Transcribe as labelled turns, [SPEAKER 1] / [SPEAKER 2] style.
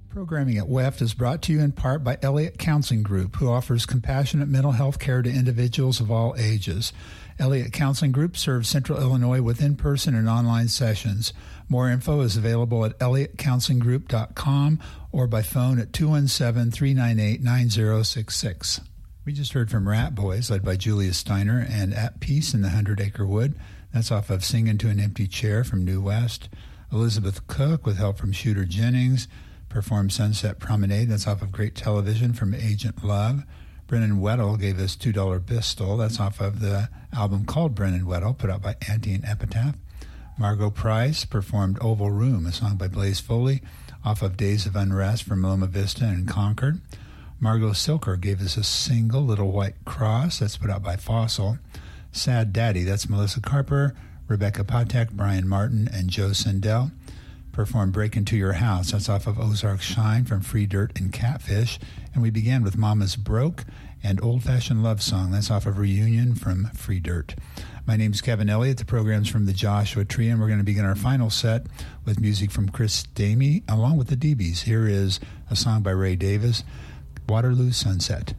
[SPEAKER 1] Programming at WEFT is brought to you in part by Elliott Counseling Group, who offers compassionate mental health care to individuals of all ages. Elliott Counseling Group serves Central Illinois with in-person and online sessions. More info is available at elliottcounselinggroup.com or by phone at 217-398-9066. We just heard from Rat Boys, led by Julia Steiner, and At Peace in the 100 Acre Wood. That's off of Singing to an Empty Chair from New West. Elizabeth Cook, with help from Shooter Jennings, performed Sunset Promenade. That's off of Great Television from Agent Love. Brennan Weddle gave us $2 Pistol. That's off of the album called Brennan Weddle, put out by Ante and Epitaph. Margot Price performed Oval Room, a song by Blaze Foley, off of Days of Unrest from Loma Vista and Concord. Margot Silker gave us a single, Little White Cross. That's put out by Fossil. Sad Daddy, that's Melissa Carper, Rebecca Patek, Brian Martin, and Joe Sindel. Performed Break Into Your House. That's off of Ozark Shine from Free Dirt and Catfish. And we began with Mama's Broke and Old Fashioned Love Song. That's off of Reunion from Free Dirt. My name's Kevin Elliott. The program's from the Joshua Tree, and we're going to begin our final set with music from Chris Damey along with the DBs. Here is a song by Ray Davis, Waterloo Sunset.